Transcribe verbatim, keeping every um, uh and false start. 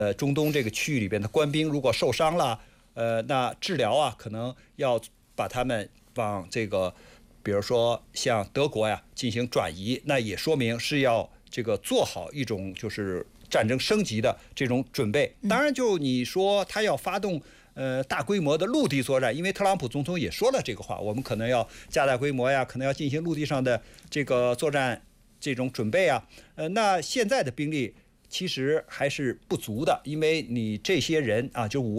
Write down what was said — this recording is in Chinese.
呃中东这个区域里边的官兵如果受伤了，呃，那治疗啊，可能要把他们往这个，比如说像德国呀进行转移，那也说明是要这个做好一种就是战争升级的这种准备。当然，就你说他要发动呃大规模的陆地作战，因为特朗普总统也说了这个话，我们可能要加大规模呀，可能要进行陆地上的这个作战这种准备啊。呃，那现在的兵力其实还是不足的，因为你这些人啊，就五万。